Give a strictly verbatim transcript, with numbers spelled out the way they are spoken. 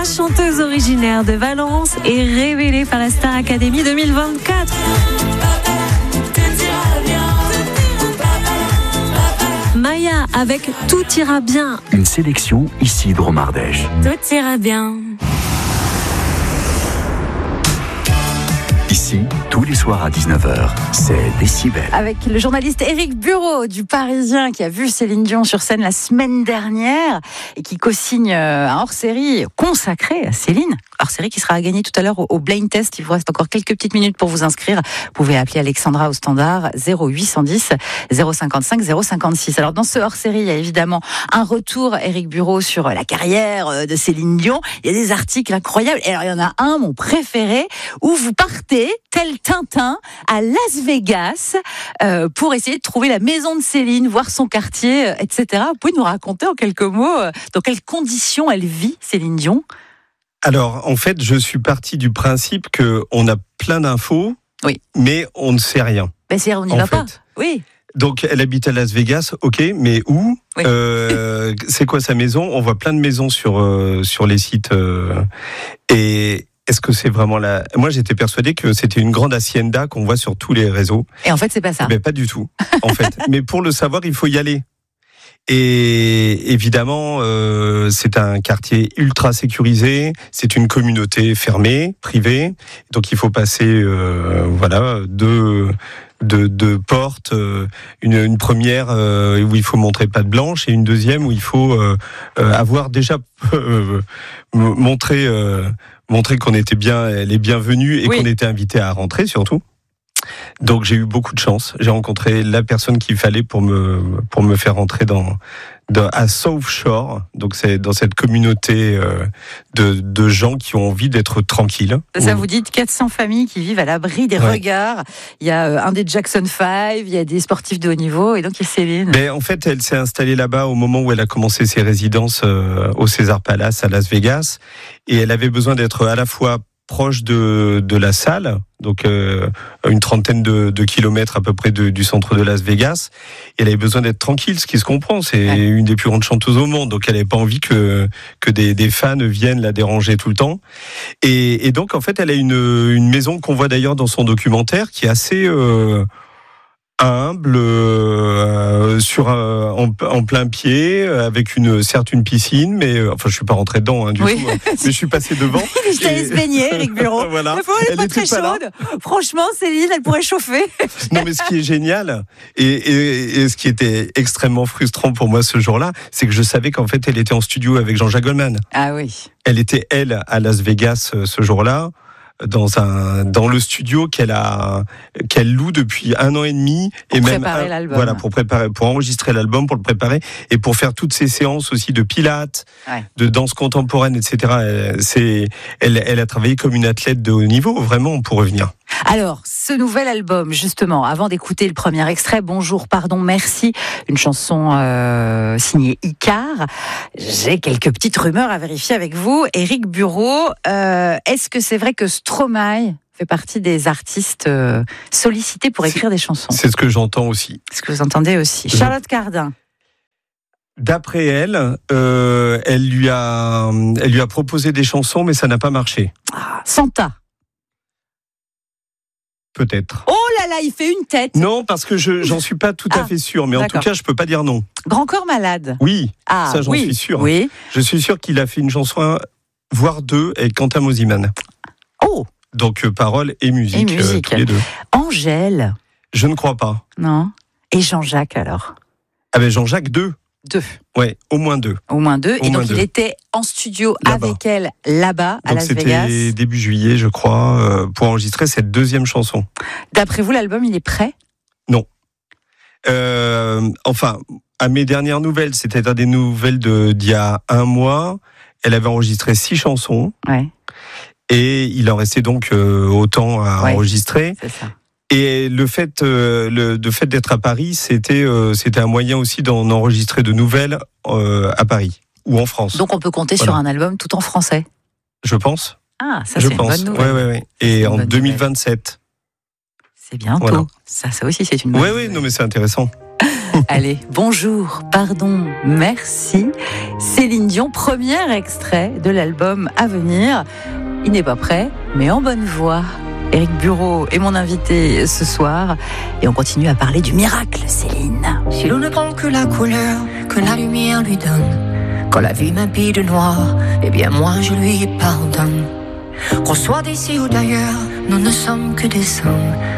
chanteuse originaire de Valence et révélée par la Star Academy deux mille vingt-quatre. Maya avec Tout ira bien. Une sélection Isidro Mardèche. Tout ira bien. Ici, tous les soirs à dix-neuf heures, c'est Décibel. Avec le journaliste Éric Bureau du Parisien qui a vu Céline Dion sur scène la semaine dernière et qui co-signe un hors-série consacré à Céline. Hors-série qui sera à gagner tout à l'heure au Blind Test. Il vous reste encore quelques petites minutes pour vous inscrire. Vous pouvez appeler Alexandra au standard zéro huit cent dix zéro cinquante-cinq zéro cinquante-six. Alors dans ce hors-série, il y a évidemment un retour, Éric Bureau, sur la carrière de Céline Dion. Il y a des articles incroyables. Et alors il y en a un, mon préféré, où vous partez, tel Tintin, à Las Vegas euh, pour essayer de trouver la maison de Céline, voir son quartier, et cetera. Vous pouvez nous raconter en quelques mots euh, dans quelles conditions elle vit, Céline Dion ? Alors, en fait, je suis parti du principe qu'on a plein d'infos, oui. mais on ne sait rien. Ben c'est, on n'y va fait. pas. Oui. Donc, elle habite à Las Vegas, ok, mais où ? Oui. euh, C'est quoi sa maison ? On voit plein de maisons sur, euh, sur les sites. Euh, et est-ce que c'est vraiment la... Moi, j'étais persuadé que c'était une grande hacienda qu'on voit sur tous les réseaux. Et en fait, c'est pas ça. Mais pas du tout, en fait. Mais pour le savoir, il faut y aller. Et évidemment, euh, c'est un quartier ultra sécurisé, c'est une communauté fermée, privée, donc il faut passer, euh, voilà, deux, deux, deux portes, une, une première euh, où il faut montrer patte blanche et une deuxième où il faut euh, avoir déjà euh, montré, euh, montré qu'on était bien les bienvenus et oui. qu'on était invité à rentrer surtout. Donc j'ai eu beaucoup de chance. J'ai rencontré la personne qu'il fallait pour me pour me faire rentrer dans, dans à South Shore. Donc c'est dans cette communauté euh, de de gens qui ont envie d'être tranquilles. Ça vous dites quatre cents familles qui vivent à l'abri des ouais. regards. Il y a euh, un des Jackson Five, il y a des sportifs de haut niveau et donc il y a Céline. Mais en fait, elle s'est installée là-bas au moment où elle a commencé ses résidences euh, au Caesars Palace à Las Vegas et elle avait besoin d'être à la fois proche de de la salle, donc euh, une trentaine de, de kilomètres à peu près de, du centre de Las Vegas. Et elle avait besoin d'être tranquille, ce qui se comprend. C'est ouais. une des plus grandes chanteuses au monde, donc elle n'avait pas envie que que des, des fans viennent la déranger tout le temps. Et, et donc en fait, elle a une une maison qu'on voit d'ailleurs dans son documentaire, qui est assez euh, humble, euh, sur un, en, en plein pied, avec une certes une piscine, mais enfin je suis pas rentré dedans hein, du oui. tout, hein, mais je suis passé devant. Je t'allais se baigner, Éric Bureau. Voilà. La fois, elle est pas très chaude. Pas Franchement, Céline, elle pourrait chauffer. Non, mais ce qui est génial et, et, et ce qui était extrêmement frustrant pour moi ce jour-là, c'est que je savais qu'en fait elle était en studio avec Jean-Jacques Goldman. Ah oui. Elle était elle à Las Vegas ce jour-là. Dans un dans le studio qu'elle a qu'elle loue depuis un an et demi pour et préparer même un, l'album. Voilà pour préparer pour enregistrer l'album, pour le préparer et pour faire toutes ces séances aussi de pilates, ouais. de danse contemporaine, et cetera. C'est elle elle a travaillé comme une athlète de haut niveau vraiment pour revenir. Alors, ce nouvel album, justement, avant d'écouter le premier extrait, Bonjour, pardon, merci, une chanson euh, signée Icar, j'ai quelques petites rumeurs à vérifier avec vous. Éric Bureau, euh, est-ce que c'est vrai que Stromae fait partie des artistes euh, sollicités pour écrire c'est, des chansons ? C'est ce que j'entends aussi. C'est ce que vous entendez aussi. Charlotte Cardin. D'après elle, euh, elle lui a, elle lui a proposé des chansons, mais ça n'a pas marché. Ah, Santa. Peut-être. Oh là là, il fait une tête. Non, parce que je j'en suis pas tout à ah, fait sûr, mais d'accord. En tout cas, je peux pas dire non. Grand Corps Malade. Oui, ah, ça j'en oui, suis sûr. Oui. Je suis sûr qu'il a fait une chanson, voire deux, avec Quentin Mosimann. Oh. Donc euh, paroles et musique, et musique. Euh, tous les deux. Angèle. Je ne crois pas. Non. Et Jean-Jacques alors ? Ah ben Jean-Jacques deux. Deux. Ouais, au moins deux. Au moins deux. Au et moins donc deux. il était en studio là-bas. avec elle là-bas à donc Las Vegas. C'était début juillet, je crois, euh, pour enregistrer cette deuxième chanson. D'après vous, l'album il est prêt ? Non. Euh, enfin, à mes dernières nouvelles, c'est-à-dire des nouvelles de d'il y a un mois, elle avait enregistré six chansons. Ouais. Et il en restait donc euh, autant à ouais, enregistrer. C'est ça. Et le fait, euh, le, le fait d'être à Paris, c'était, euh, c'était un moyen aussi d'en enregistrer de nouvelles euh, à Paris ou en France. Donc on peut compter voilà. sur un album tout en français. Je pense. Ah, ça je c'est pense. une bonne nouvelle. Ouais, ouais, ouais. Et en deux mille vingt-sept. C'est bientôt. Voilà. Ça, ça aussi c'est une bonne ouais, nouvelle. Oui, non mais c'est intéressant. Allez, bonjour, pardon, merci. Céline Dion, premier extrait de l'album à venir. Il n'est pas prêt, mais en bonne voie. Éric Bureau est mon invité ce soir. Et on continue à parler du miracle, Céline. Si l'on ne prend que la couleur que la lumière lui donne, quand la vie m'habille de noir, eh bien moi je lui pardonne. Qu'on soit d'ici ou d'ailleurs, nous ne sommes que des hommes.